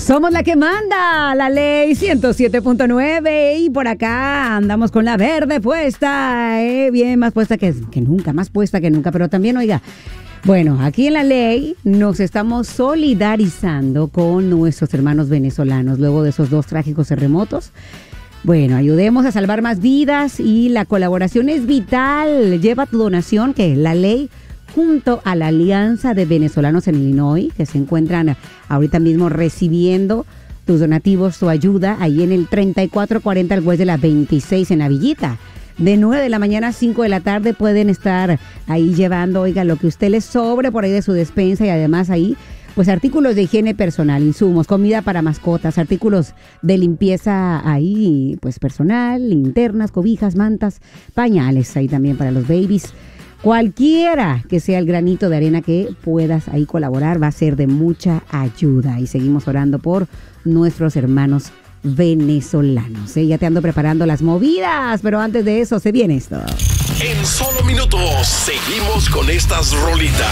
Somos la que manda, la ley 107.9 y por acá andamos con la verde puesta, bien más puesta que nunca, más puesta que nunca, pero también, oiga, bueno, aquí en la ley nos estamos solidarizando con nuestros hermanos venezolanos luego de esos 2 trágicos terremotos. Bueno, ayudemos a salvar más vidas y la colaboración es vital. Lleva tu donación, que es la ley, junto a la Alianza de Venezolanos en Illinois, que se encuentran ahorita mismo recibiendo tus donativos, tu ayuda, ahí en el 3440 al West de la 26 en la Villita. De 9 de la mañana a 5 de la tarde pueden estar ahí llevando, oiga, lo que usted les sobre por ahí de su despensa y además ahí, pues artículos de higiene personal, insumos, comida para mascotas, artículos de limpieza ahí, pues personal, linternas, cobijas, mantas, pañales ahí también para los babies. Cualquiera que sea el granito de arena que puedas ahí colaborar va a ser de mucha ayuda. Y seguimos orando por nuestros hermanos venezolanos. Ya te ando preparando las movidas, pero antes de eso se viene esto. En solo minutos seguimos con estas rolitas.